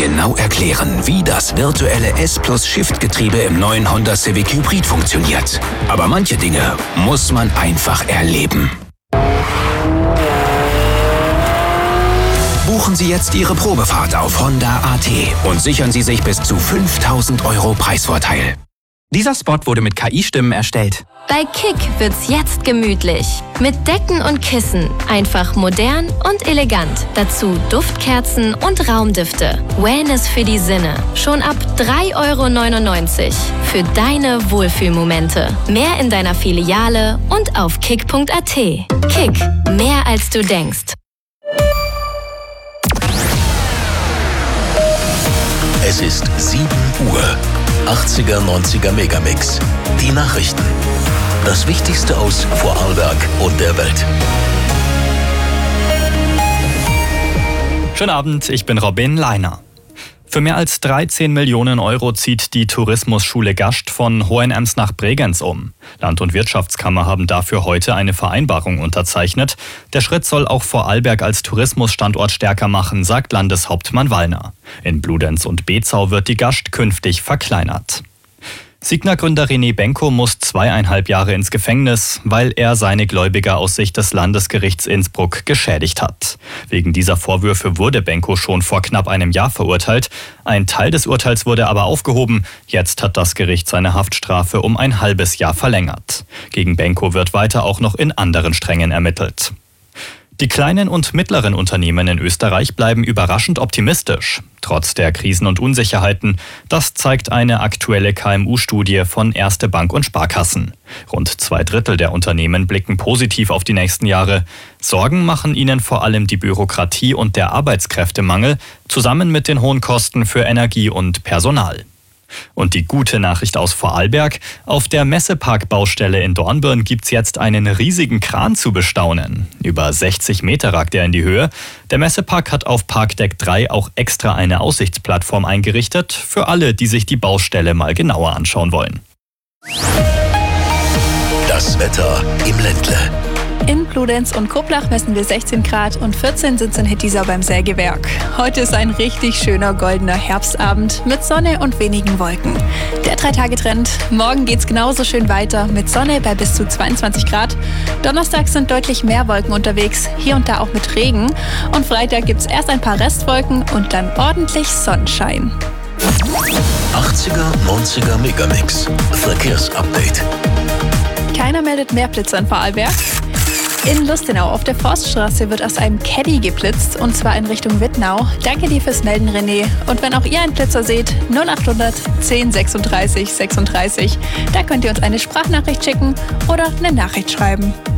genau erklären, wie das virtuelle S+Shift-Getriebe im neuen Honda Civic Hybrid funktioniert. Aber manche Dinge muss man einfach erleben. Buchen Sie jetzt Ihre Probefahrt auf Honda.at und sichern Sie sich bis zu 5.000 € Preisvorteil. Dieser Spot wurde mit KI-Stimmen erstellt. Bei Kick wird's jetzt gemütlich. Mit Decken und Kissen. Einfach modern und elegant. Dazu Duftkerzen und Raumdüfte. Wellness für die Sinne. Schon ab 3,99 € für deine Wohlfühlmomente. Mehr in deiner Filiale und auf kick.at. Kick. Mehr als du denkst. Es ist 7 Uhr. 80er, 90er Megamix. Die Nachrichten. Das Wichtigste aus Vorarlberg und der Welt. Schönen Abend, ich bin Robin Leiner. Für mehr als 13 Millionen € zieht die Tourismusschule Gascht von Hohenems nach Bregenz um. Land- und Wirtschaftskammer haben dafür heute eine Vereinbarung unterzeichnet. Der Schritt soll auch Vorarlberg als Tourismusstandort stärker machen, sagt Landeshauptmann Wallner. In Bludenz und Bezau wird die Gascht künftig verkleinert. Signa-Gründer René Benko muss 2,5 Jahre ins Gefängnis, weil er seine Gläubiger aus Sicht des Landesgerichts Innsbruck geschädigt hat. Wegen dieser Vorwürfe wurde Benko schon vor knapp einem Jahr verurteilt. Ein Teil des Urteils wurde aber aufgehoben. Jetzt hat das Gericht seine Haftstrafe um ein halbes Jahr verlängert. Gegen Benko wird weiter auch noch in anderen Strängen ermittelt. Die kleinen und mittleren Unternehmen in Österreich bleiben überraschend optimistisch, trotz der Krisen und Unsicherheiten. Das zeigt eine aktuelle KMU-Studie von Erste Bank und Sparkassen. Rund 2/3 der Unternehmen blicken positiv auf die nächsten Jahre. Sorgen machen ihnen vor allem die Bürokratie und der Arbeitskräftemangel, zusammen mit den hohen Kosten für Energie und Personal. Und die gute Nachricht aus Vorarlberg: Auf der Messepark-Baustelle in Dornbirn gibt's jetzt einen riesigen Kran zu bestaunen. Über 60 Meter ragt er in die Höhe. Der Messepark hat auf Parkdeck 3 auch extra eine Aussichtsplattform eingerichtet, für alle, die sich die Baustelle mal genauer anschauen wollen. Das Wetter im Ländle. In Bludenz und Kupplach messen wir 16 Grad und 14 sind es in Hettisau beim Sägewerk. Heute ist ein richtig schöner goldener Herbstabend mit Sonne und wenigen Wolken. Der 3-Tage-Trend. Morgen geht's genauso schön weiter mit Sonne bei bis zu 22 Grad. Donnerstag sind deutlich mehr Wolken unterwegs, hier und da auch mit Regen. Und Freitag gibt's erst ein paar Restwolken und dann ordentlich Sonnenschein. 80er, 90er Megamix. Verkehrsupdate. Keiner meldet mehr Blitzer in Vorarlberg. In Lustenau auf der Forststraße wird aus einem Caddy geblitzt, und zwar in Richtung Wittnau. Danke dir fürs Melden, René. Und wenn auch ihr einen Blitzer seht, 0800 10 36 36. Da könnt ihr uns eine Sprachnachricht schicken oder eine Nachricht schreiben.